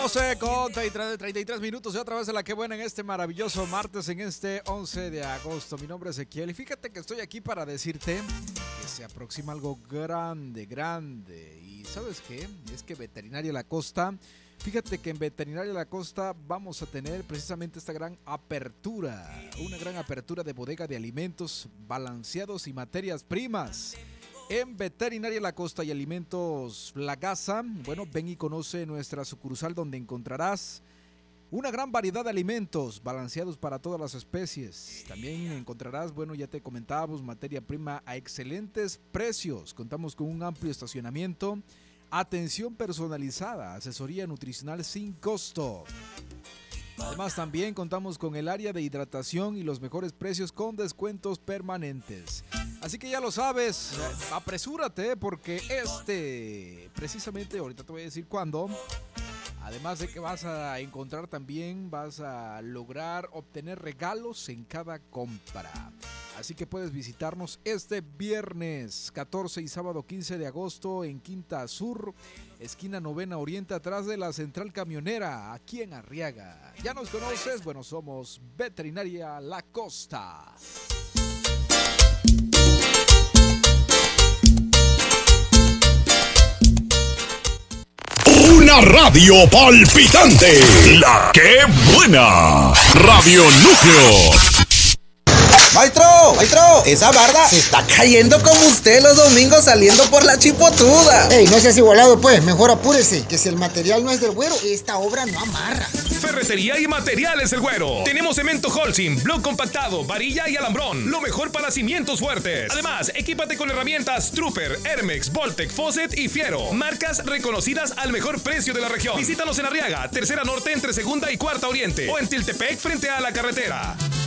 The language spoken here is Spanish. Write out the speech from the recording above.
12 con 33 minutos y otra vez en la que buena en este maravilloso martes, en este 11 de agosto. Mi nombre es Ezequiel y fíjate que estoy aquí para decirte que se aproxima algo grande. ¿Y sabes qué? Es que Veterinaria La Costa, fíjate que en Veterinaria La Costa vamos a tener precisamente esta gran apertura, una gran apertura de bodega de alimentos balanceados y materias primas. En Veterinaria La Costa y Alimentos La Gaza, bueno, ven y conoce nuestra sucursal donde encontrarás una gran variedad de alimentos balanceados para todas las especies. También encontrarás, bueno, ya te comentábamos, materia prima a excelentes precios. Contamos con un amplio estacionamiento, atención personalizada, asesoría nutricional sin costo. Además, también contamos con el área de hidratación y los mejores precios con descuentos permanentes. Así que ya lo sabes, apresúrate porque precisamente ahorita te voy a decir cuándo. Además de que vas a encontrar también, vas a lograr obtener regalos en cada compra. Así que puedes visitarnos este viernes 14 y sábado 15 de agosto en Quinta Sur, esquina Novena Oriente, atrás de la Central Camionera, aquí en Arriaga. ¿Ya nos conoces? Bueno, somos Veterinaria La Costa. Una radio palpitante. La que buena. Radio Núcleo. Maestro, esa barda se está cayendo como usted los domingos saliendo por la Chipotuda. Ey, no seas igualado pues, mejor apúrese, que si el material no es del güero, esta obra no amarra. Ferretería y Materiales El Güero. Tenemos cemento Holcim, bloc compactado, varilla y alambrón. Lo mejor para cimientos fuertes. Además, equípate con herramientas Trooper, Hermex, Voltec, Fosset y Fiero. Marcas reconocidas al mejor precio de la región. Visítanos en Arriaga, Tercera Norte entre Segunda y Cuarta Oriente. O en Tiltepec frente a la carretera.